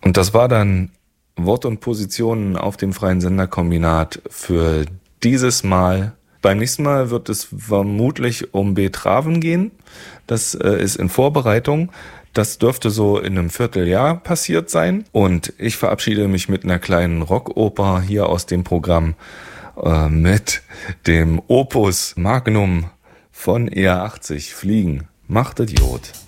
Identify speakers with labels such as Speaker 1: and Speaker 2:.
Speaker 1: Und das war dann Wort und Positionen auf dem Freien Senderkombinat für dieses Mal. Beim nächsten Mal wird es vermutlich um Betraven gehen. Das ist in Vorbereitung. Das dürfte so in einem Vierteljahr passiert sein. Und ich verabschiede mich mit einer kleinen Rockoper hier aus dem Programm mit dem Opus Magnum von ER80 Fliegen. Macht Idiot.